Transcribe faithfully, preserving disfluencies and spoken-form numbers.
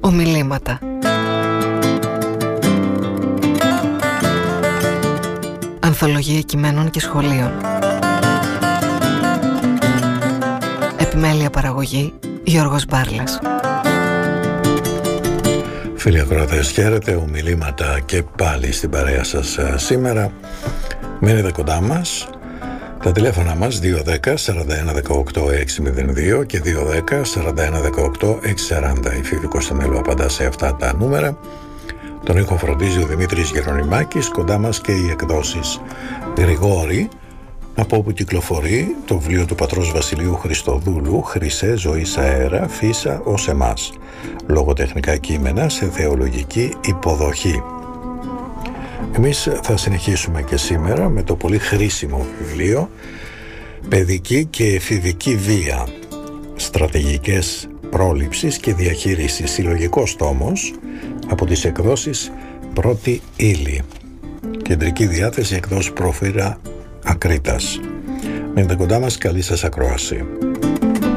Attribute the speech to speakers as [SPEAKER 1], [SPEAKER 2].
[SPEAKER 1] Ομιλήματα. Ανθολογία κειμένων και σχολείων. Επιμέλεια παραγωγή Γιώργος Μπάρλας.
[SPEAKER 2] Φίλοι ακροατές, χαίρετε. Ομιλήματα και πάλι στην παρέα σας σήμερα. Μείνετε κοντά μας. Τα τηλέφωνα μας δύο ένα μηδέν σαράντα ένα δεκαοκτώ έξι μηδέν δύο και δύο ένα μηδέν σαράντα ένα δεκαοκτώ έξι σαράντα. Η Φίβη Κωνσταντέλου απαντά σε αυτά τα νούμερα. Τον ήχο φροντίζει ο Δημήτρης Γερονιμάκης. Κοντά μας και οι εκδόσεις Γρηγόρη, από όπου κυκλοφορεί το βιβλίο του πατρός Βασιλείου Χριστοδούλου, «Χρυσέ ζωής αέρα, φύσα ως εμάς. Λογοτεχνικά κείμενα σε θεολογική υποδοχή». Εμείς θα συνεχίσουμε και σήμερα με το πολύ χρήσιμο βιβλίο «Παιδική και εφηβική βία. Στρατηγικές πρόληψης και διαχείρισης. Συλλογικός τόμος», από τις εκδόσεις Πρώτη Ύλη. Κεντρική διάθεση εκδόσεις Προφύρα Ακρίτας. Μείνετε κοντά μας, καλή σας ακρόαση.